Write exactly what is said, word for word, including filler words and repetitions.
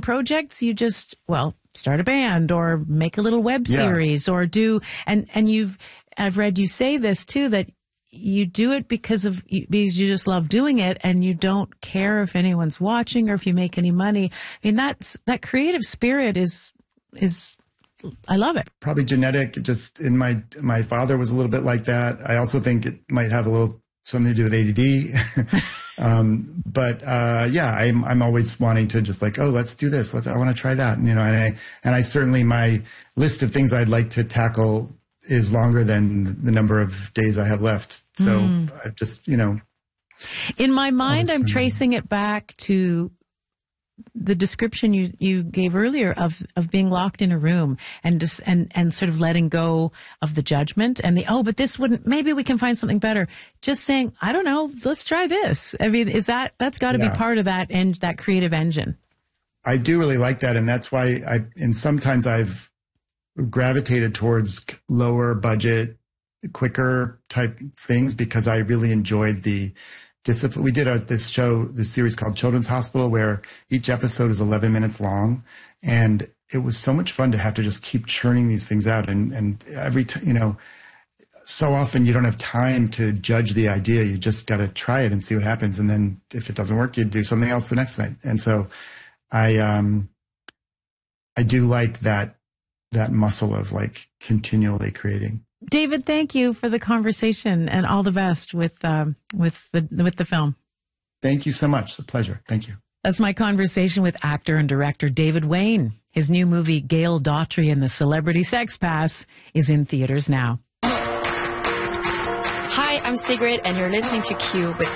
projects, you just, well, start a band or make a little web series yeah. or do, and, and you've, I've read you say this too, that you do it because of, because you just love doing it and you don't care if anyone's watching or if you make any money. I mean, that's, that creative spirit is, is, I love it. Probably genetic. Just in my, my father was a little bit like that. I also think it might have a little something to do with A D D. um, but, uh, yeah, I'm, I'm always wanting to just like, oh, let's do this. Let's, I want to try that. And, you know, and I, and I certainly, my list of things I'd like to tackle is longer than the number of days I have left. So mm. I just, you know. In my mind, I'm tracing it back to the description you, you gave earlier of, of being locked in a room and just, and, and sort of letting go of the judgment and the, oh, but this wouldn't, maybe we can find something better. Just saying, I don't know, let's try this. I mean, is that, that's got to yeah. be part of that and that creative engine. I do really like that. And that's why I, and sometimes I've gravitated towards lower budget, quicker type things because I really enjoyed the discipline. We did a, this show, this series called Children's Hospital, where each episode is eleven minutes long. And it was so much fun to have to just keep churning these things out. And, and every time, you know, so often you don't have time to judge the idea. You just got to try it and see what happens. And then if it doesn't work, you do something else the next night. And so I, um, I do like that, that muscle of like continually creating. David, thank you for the conversation and all the best with um, with the with the film. Thank you so much. It's a pleasure. Thank you. That's my conversation with actor and director David Wain. His new movie, Gail Daughtry and the Celebrity Sex Pass, is in theaters now. Hi, I'm Sigrid, and you're listening to Q with